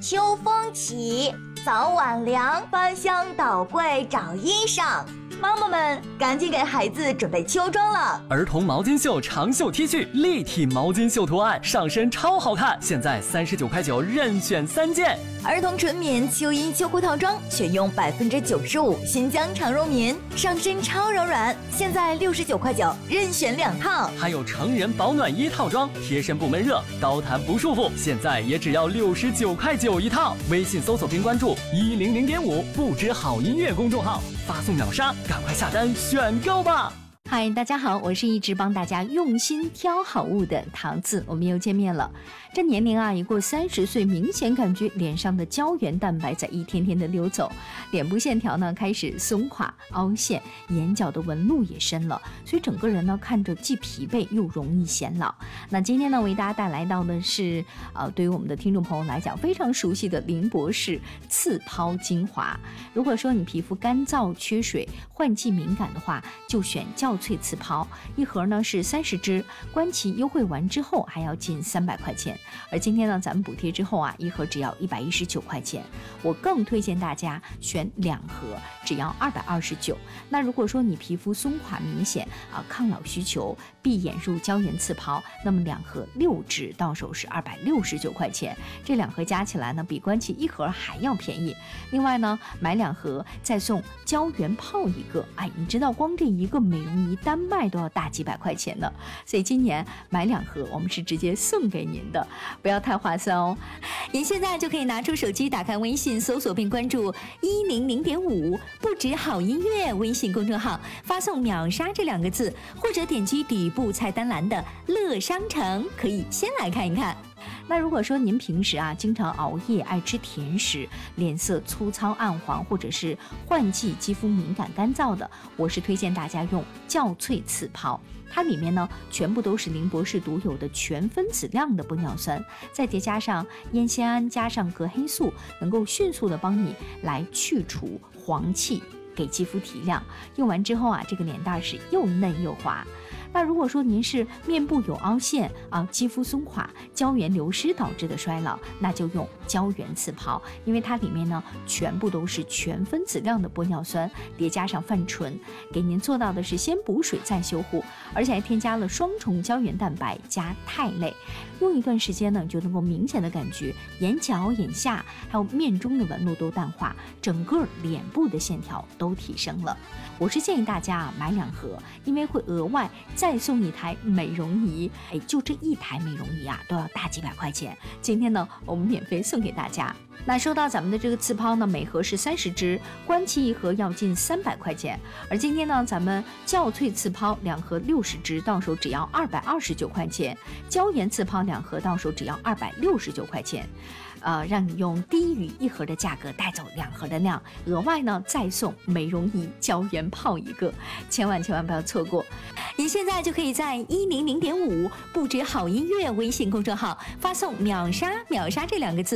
秋风起，早晚凉，翻箱倒柜找衣裳。妈妈们，赶紧给孩子准备秋装了！ 儿童毛巾袖长袖 T 恤，立体毛巾袖图案，上身超好看，现在39.9块，任选3件。 儿童纯棉秋衣秋裤套装，选用95%新疆长绒棉，上身超柔软，现在69.9块，任选2套。 还有成人保暖衣套装，贴身不闷热，高弹不束缚，现在也只要69.9块一套。微信搜索并关注100.5不止好音乐公众号，发送秒杀，赶快下单选购吧！ 嗨，大家好，我是一直帮大家用心挑好物的桃子，我们又见面了。这年龄啊，一过30岁，明显感觉脸上的胶原蛋白在一天天的溜走，脸部线条呢开始松垮、凹陷，眼角的纹路也深了，所以整个人呢看着既疲惫又容易显老。那今天呢，为大家带来到的是对于我们的听众朋友来讲非常熟悉的林博士刺抛精华。如果说你皮肤干燥、缺水、换季敏感的话，就选较萃刺抛，一盒呢是30支，官旗优惠完之后还要近300块钱。而今天呢，咱们补贴之后啊，一盒只要119块钱。我更推荐大家选2盒，只要229。那如果说你皮肤松垮明显抗老需求，闭眼入胶原刺抛，那么2盒6支到手是269块钱。这2盒加起来呢，比官旗一盒还要便宜。另外呢，买2盒再送胶原泡一个，你知道光这一个美容仪单卖都要大几百块钱呢。所以今年买2盒，我们是直接送给您的。不要太划算哦！您现在就可以拿出手机，打开微信，搜索并关注100.5不止好音乐微信公众号，发送秒杀这2个字，或者点击底部菜单栏的乐商城，可以先来看一看。那如果说您平时经常熬夜，爱吃甜食，脸色粗糙暗黄，或者是换季肌肤敏感干燥的，我是推荐大家用较萃刺抛。它里面呢全部都是林博士独有的全分子量的玻尿酸，再叠加上烟酰胺，加上隔黑素，能够迅速的帮你来去除黄气，给肌肤提亮。用完之后这个脸蛋是又嫩又滑。那如果说您是面部有凹陷肌肤松垮、胶原流失导致的衰老，那就用胶原刺抛，因为它里面呢全部都是全分子量的玻尿酸，叠加上泛醇，给您做到的是先补水再修护，而且还添加了双重胶原蛋白加肽类。用一段时间呢，你就能够明显的感觉眼角、眼下还有面中的纹路都淡化，整个脸部的线条都提升了。我是建议大家买2盒，因为会额外再送1台美容仪，就这1台美容仪都要大几百块钱。今天呢，我们免费送给大家。那说到咱们的这个刺抛呢，每盒是30支，官旗一盒要近300块钱。而今天呢，咱们较萃刺抛2盒60支，到手只要229块钱；胶原刺抛2盒到手只要269块钱。让你用低于1盒的价格带走2盒的量，额外呢再送美容仪胶原泡一个，千万不要错过。您现在就可以在100.5不止好音乐微信公众号发送秒杀这2个字，